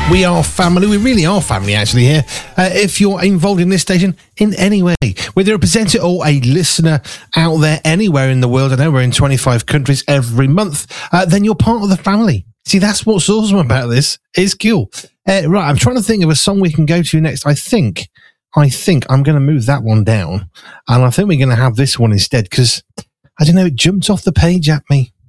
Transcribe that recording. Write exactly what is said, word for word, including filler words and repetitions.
We are family. We really are family, actually, here. Uh, if you're involved in this station in any way, whether a presenter or a listener out there anywhere in the world, I know we're in twenty-five countries every month, uh, then you're part of the family. See, that's what's awesome about this. It's cool. Uh, right, I'm trying to think of a song we can go to next. I think, I think I'm going to move that one down, and I think we're going to have this one instead, because, I don't know, it jumped off the page at me.